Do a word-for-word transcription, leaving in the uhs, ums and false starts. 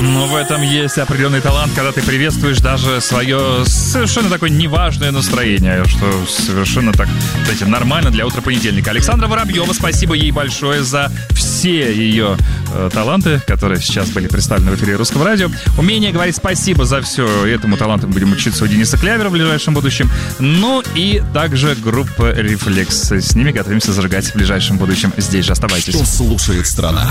Но в этом есть определенный талант, когда ты приветствуешь даже свое совершенно такое неважное настроение, что совершенно так, знаете, нормально для утра понедельника. Александра Воробьева, спасибо ей большое за все ее э, таланты, которые сейчас были представлены в эфире Русского радио. Умение говорить спасибо за все. Этому таланту мы будем учиться у Дениса Клявера в ближайшем будущем. Ну и также группа «Рефлекс». С ними готовимся зажигать в ближайшем будущем. Здесь же оставайтесь. Что слушает страна?